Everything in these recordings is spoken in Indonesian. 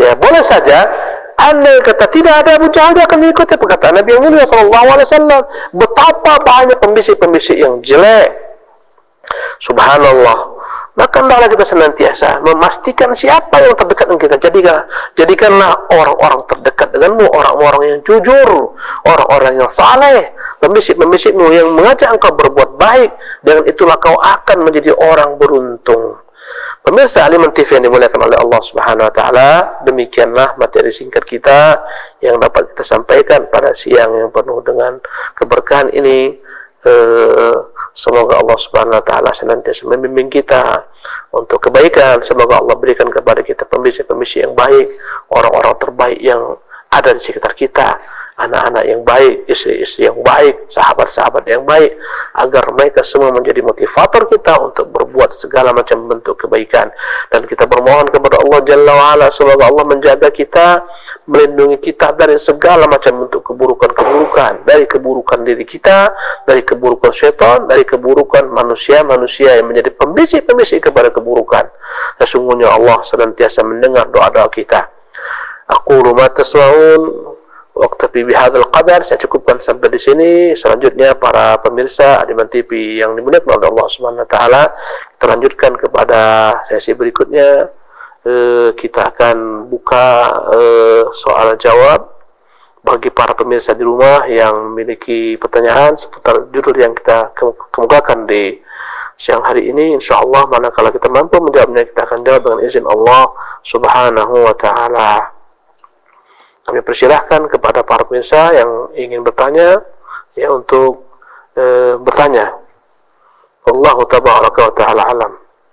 Ya, boleh saja andai kata tidak ada Abu Jahal, dia akan mengikuti perkataan Nabi yang mulia SAW. Betapa banyak pembisik-pembisik yang jelek. Subhanallah. Maka hendaklah kita senantiasa memastikan siapa yang terdekat dengan kita. Jadikanlah orang-orang terdekat denganmu, orang-orang yang jujur, orang-orang yang saleh, pembisik-pembisik yang mengajak engkau berbuat baik. Dengan itulah kau akan menjadi orang beruntung. Pemirsa Aliman TV yang dimuliakan oleh Allah Subhanahu wa taala, demikianlah materi singkat kita yang dapat kita sampaikan pada siang yang penuh dengan keberkahan ini. Semoga Allah Subhanahu wa taala senantiasa membimbing kita untuk kebaikan. Semoga Allah berikan kepada kita pembisik-pembisik yang baik, orang-orang terbaik yang ada di sekitar kita, anak-anak yang baik, istri-istri yang baik, sahabat-sahabat yang baik, agar mereka semua menjadi motivator kita untuk berbuat segala macam bentuk kebaikan. Dan kita bermohon kepada Allah Jalla wa'ala, semoga Allah menjaga kita, melindungi kita dari segala macam bentuk keburukan-keburukan, dari keburukan diri kita, dari keburukan syaitan, dari keburukan manusia-manusia yang menjadi pembisik-pembisik kepada keburukan. Sesungguhnya Allah senantiasa mendengar doa-doa kita. Aqulu ma tasma'un waqtafi bihadzal qadar. Saya cukupkan sampai di sini. Selanjutnya para pemirsa Aliman TV yang dimuliakan oleh Allah Subhanahu wa taala, kita lanjutkan kepada sesi berikutnya. Kita akan buka soal jawab bagi para pemirsa di rumah yang memiliki pertanyaan seputar judul yang kita kemukakan di siang hari ini. Insyaallah manakala kita mampu menjawabnya, kita akan jawab dengan izin Allah Subhanahu wa taala. Kami persilahkan kepada para pemirsa yang ingin bertanya ya untuk bertanya. Wallahu tabaraka wa ta'ala alam.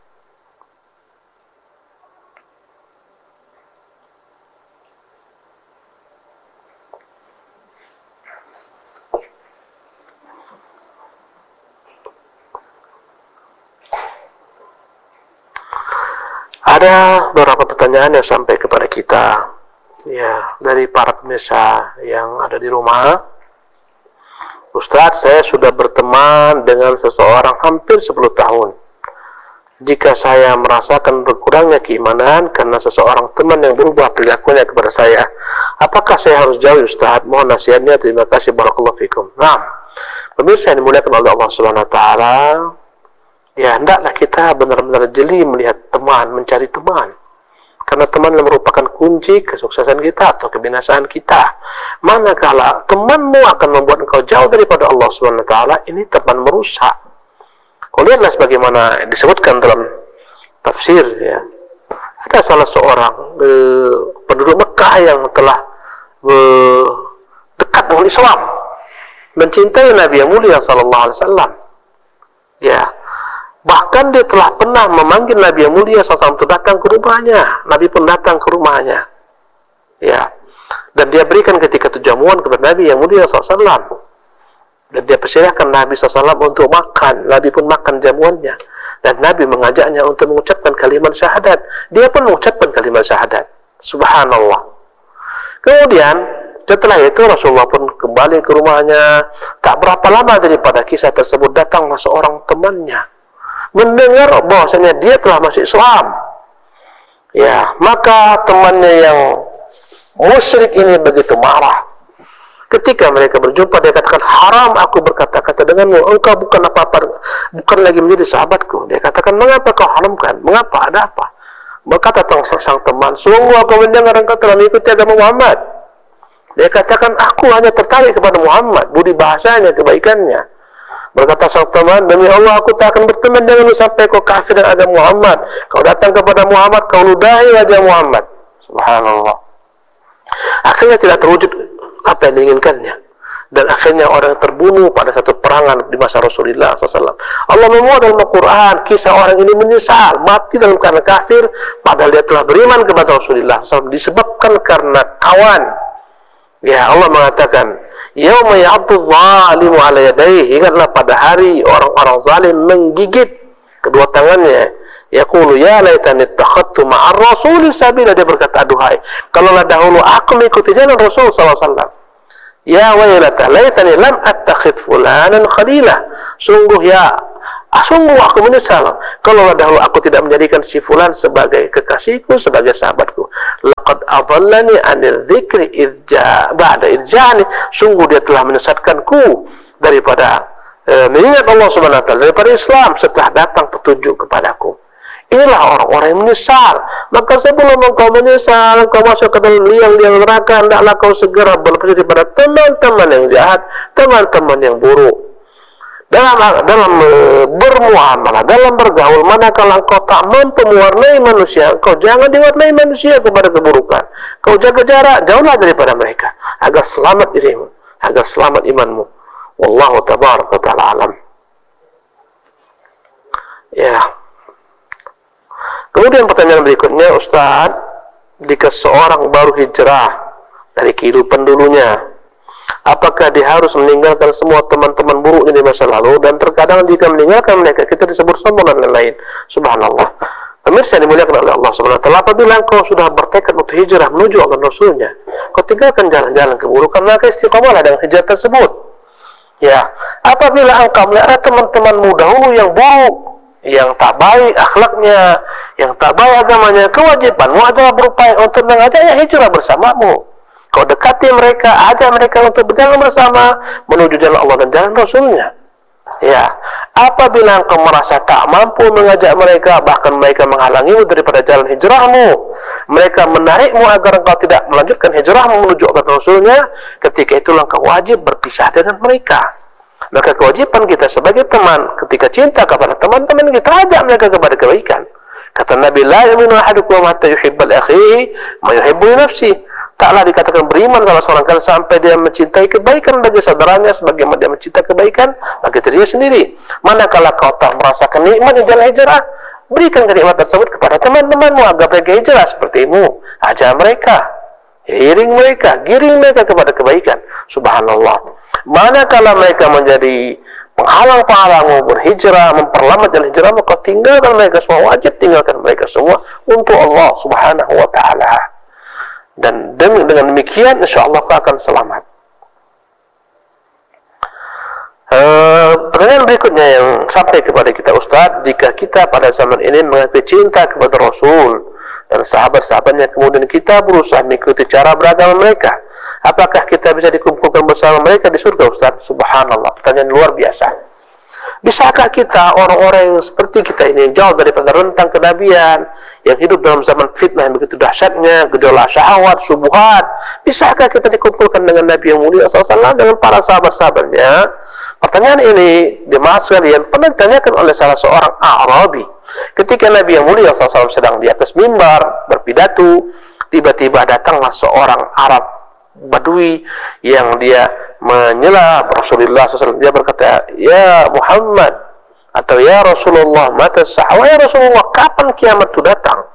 Ada beberapa pertanyaan yang sampai kepada kita ya dari para pemirsa yang ada di rumah. Ustaz, saya sudah berteman dengan seseorang hampir 10 tahun. Jika saya merasakan berkurangnya keimanan karena seseorang teman yang berubah perilakunya kepada saya, apakah saya harus jauh Ustaz? Mohon nasihatnya. Terima kasih, barakallahu fikum. Nah, pemirsa yang dimuliakan oleh Allah Subhanahu wa taala, ya hendaklah kita benar-benar jeli melihat teman, mencari teman. Karena teman merupakan kunci kesuksesan kita atau kebinasaan kita. Manakala temanmu akan membuat engkau jauh daripada Allah Subhanahu wa taala, ini teman merusak. Kau lihatlah sebagaimana disebutkan dalam tafsir ya. Ada salah seorang penduduk Mekah yang telah dekat dengan Islam, mencintai Nabi yang mulia sallallahu alaihi wasallam. Ya. Bahkan dia telah pernah memanggil Nabi yang mulia SAW untuk datang ke rumahnya. Nabi pun datang ke rumahnya. Ya. Dan dia berikan ketika itu jamuan kepada Nabi yang mulia SAW. Dan dia persilahkan Nabi SAW untuk makan. Nabi pun makan jamuannya. Dan Nabi mengajaknya untuk mengucapkan kalimat syahadat. Dia pun mengucapkan kalimat syahadat. Subhanallah. Kemudian setelah itu Rasulullah pun kembali ke rumahnya. Tak berapa lama daripada kisah tersebut, datanglah seorang temannya mendengar bahwasanya dia telah masuk Islam. Ya, maka temannya yang musyrik ini begitu marah. Ketika mereka berjumpa, dia katakan, haram aku berkata-kata denganmu, engkau bukan apa-apa, bukan lagi menjadi sahabatku. Dia katakan, mengapa kau haramkan? Mengapa? Ada apa? Berkata sang teman, sungguh aku mendengar engkau telah mengikuti agama Muhammad. Dia katakan, aku hanya tertarik kepada Muhammad, budi bahasanya, kebaikannya. Berkata sang teman, demi Allah aku tak akan berteman denganmu sampai kau kafir dan agama Muhammad. Kau datang kepada Muhammad, kau ludahi wajah Muhammad. Subhanallah. Akhirnya tidak terwujud apa yang diinginkannya. Dan akhirnya orang terbunuh pada satu perangan di masa Rasulullah SAW. Allah memuat dalam Al-Quran kisah orang ini menyesal, mati dalam keadaan kafir, padahal dia telah beriman kepada Rasulullah SAW. Disebabkan karena kawan. Ya, Allah mengatakan, yauma ya'addu dhalimu ala yadayhi, ingatlah pada hari orang-orang zalim menggigit kedua tangannya. Yaqulu ya laitani ittakhadtu ma'ar rasuli sabila, dia berkata, aduhai kalaulah dahulu aku mengikuti jalan Rasul sallallahu alaihi wasallam. Ya wailata laitani lam attakhid fulanan khalila, sungguh aku menyesal kalaulah dahulu aku tidak menjadikan si fulan sebagai kekasihku, sebagai sahabatku. Laqad adallani anil dzikri ba'da idja'ani, sungguh dia telah menyesatkanku daripada mengingat Allah Subhanahu wa taala, daripada Islam setelah datang petunjuk kepadaku. Inilah orang-orang yang menyesal. Maka sebelum engkau menyesal, engkau masuk ke dalam liang-liang neraka, hendaklah kau segera berlepas daripada teman-teman yang jahat, teman-teman yang buruk. Dalam bermuamalah, dalam bergaul, manakala engkau tak mampu mewarnai manusia, engkau jangan diwarnai manusia kepada keburukan. Kau jaga jarak, jauhlah daripada mereka, agar selamat dirimu, agar selamat imanmu. Wallahu tabaraka ta'ala alam. Ya. Kemudian pertanyaan berikutnya, Ustaz, jika seorang baru hijrah dari kehidupan dulunya, apakah dia harus meninggalkan semua teman-teman buruknya di masa lalu? Dan terkadang jika meninggalkan mereka, kita disebut sombong dan lain-lain. Subhanallah. Pemirsa yang dimuliakan oleh Allah Subhanahu wa taala, apabila engkau sudah bertekad untuk hijrah menuju Allah Rasulnya, kau tinggalkan jalan-jalan keburukan, maka istiqomahlah dengan hijrah tersebut. Ya, apabila engkau melihat teman-temanmu dahulu yang buruk, yang tak baik akhlaknya, yang tak baik agamanya, kewajibanmu adalah berupaya untuk mengajaknya hijrah bersamamu. Kau dekati mereka, ajak mereka untuk berjalan bersama menuju jalan Allah dan jalan Rasulnya. Ya, apabila engkau merasa tak mampu mengajak mereka, bahkan mereka menghalangimu daripada jalan hijrahmu, mereka menarikmu agar engkau tidak melanjutkan hijrahmu menuju Allah dan Rasulnya, ketika itulah engkau wajib berpisah dengan mereka. Maka kewajiban kita sebagai teman, ketika cinta kepada teman-teman kita, ajak mereka kepada kebaikan. Kata Nabi, la yu'minu ahadukum hatta yuhibba li akhihi ma yuhibbu li nafsihi. Taklah dikatakan beriman salah seorang kalian sampai dia mencintai kebaikan bagi saudaranya sebagaimana dia mencintai kebaikan bagi dirinya sendiri. Manakala kau tak merasakan nikmat di jalan hijrah, berikan kenikmatan tersebut kepada teman-temanmu agar mereka hijrah sepertimu. Ajak mereka, iring mereka, giring mereka kepada kebaikan. Subhanallah. Manakala mereka menjadi penghalang-penghalangmu berhijrah, memperlambat jalan hijrah, maka tinggalkan mereka semua. Wajib tinggalkan mereka semua untuk Allah Subhanahu wa taala. Dan dengan demikian insyaallah kau akan selamat. Pertanyaan berikutnya yang sampai kepada kita, Ustaz, jika kita pada zaman ini mengakui cinta kepada Rasul dan sahabat-sahabatnya, kemudian kita berusaha mengikuti cara beragama mereka, apakah kita bisa dikumpulkan bersama mereka di surga, Ustaz? Subhanallah, pertanyaan luar biasa. Bisakah kita, orang-orang yang seperti kita ini, yang jauh daripada rentang kenabian, yang hidup dalam zaman fitnah yang begitu dahsyatnya, gejolak syahwat, subuhat, bisakah kita dikumpulkan dengan Nabi yang mulia SAW, dengan para sahabat-sahabatnya? Pertanyaan ini, jemaah sekalian, pernah ditanyakan oleh salah seorang Arabi. Ketika Nabi yang mulia SAW sedang di atas mimbar, berpidato, tiba-tiba datanglah seorang Arab Badui yang dia menyela Rasulullah SAW. Dia berkata, ya Muhammad, atau ya Rasulullah, mata sahwa, ya Rasulullah, kapan kiamat itu datang?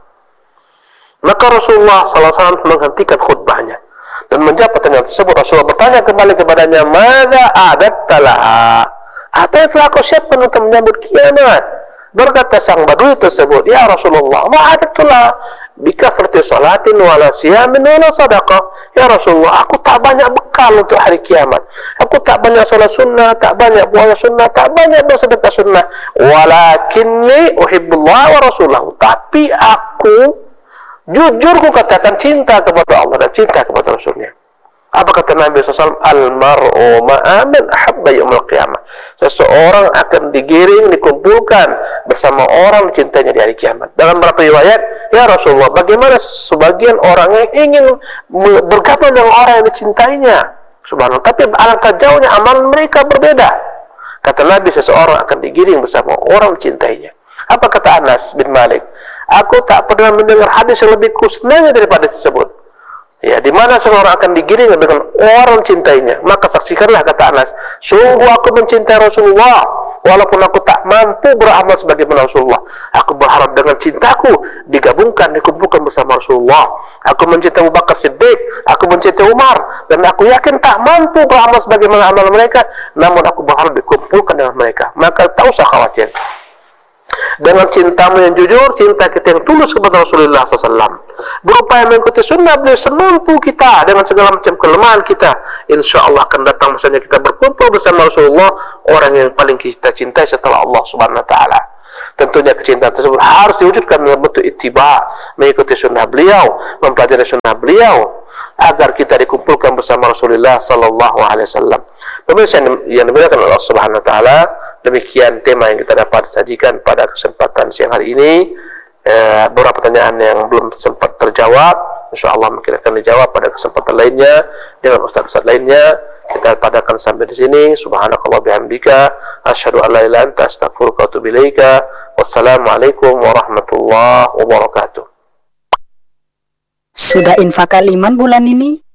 Maka Rasulullah SAW menghentikan khutbahnya dan menjawab pertanyaan tersebut. Rasulullah bertanya kembali kepadanya, mada a'adatta laha, apa yang telah kau siapkan untuk menyambut kiamat? Berkata sang Badui tersebut, ya Rasulullah, ma'adatullah bikathrati salatin wala siyamin wala sadaqah. Ya Rasulullah, aku tak banyak bekal untuk hari kiamat. Aku tak banyak salat sunnah, tak banyak puasa sunnah, tak banyak bersedekah sunnah. Walakinni uhibbullah wa rasulahu. Tapi aku, jujur ku katakan cinta kepada Allah dan cinta kepada Rasulnya. Apa kata Nabi SAW? Al-mar'u ma'aman ahabba yawmal qiyamah. Seseorang akan digiring, dikumpulkan bersama orang dicintainya di hari kiamat. Dalam beberapa riwayat, ya Rasulullah, bagaimana sebagian orang yang ingin bergabung dengan orang yang dicintainya? Subhanallah. Tapi alangkah jauhnya amalan mereka berbeda. Kata Nabi, seseorang akan digiring bersama orang dicintainya. Apa kata Anas bin Malik? Aku tak pernah mendengar hadis yang lebih kusnanya daripada tersebut. Ya, di mana seseorang akan digiring dengan orang cintainya, maka saksikanlah, kata Anas, sungguh aku mencintai Rasulullah, walaupun aku tak mampu beramal sebagaimana Rasulullah. Aku berharap dengan cintaku digabungkan, dikumpulkan bersama Rasulullah. Aku mencintai Abu Bakar Siddiq, aku mencintai Umar, dan aku yakin tak mampu beramal sebagaimana amal mereka, namun aku berharap dikumpulkan dengan mereka. Maka tak usah khawatir. Dengan cintamu yang jujur, cinta kita yang tulus kepada Rasulullah SAW, berupaya mengikuti sunnah beliau semampu kita dengan segala macam kelemahan kita, insya Allah akan datang masanya kita berkumpul bersama Rasulullah, orang yang paling kita cintai setelah Allah Subhanahu Wa Taala. tentunya kecintaan tersebut harus diwujudkan dalam bentuk ittiba, mengikuti sunnah beliau, mempelajari sunnah beliau, agar kita dikumpulkan bersama Rasulullah sallallahu alaihi wasallam. Pemirsa yang dimuliakan Allah Subhanahu wa taala, demikian tema yang kita dapat sajikan pada kesempatan siang hari ini. Beberapa pertanyaan yang belum sempat terjawab, insyaallah mungkin akan dijawab pada kesempatan lainnya dengan ustaz-ustaz lainnya. Kita padakan sampai di sini. Subhanakallah bihamdika, asyhadu an la ilaha illa anta, astaghfiruka wa atubu ilaika. Wassalamualaikum warahmatullahi wabarakatuh. Sudah infak iman bulan ini?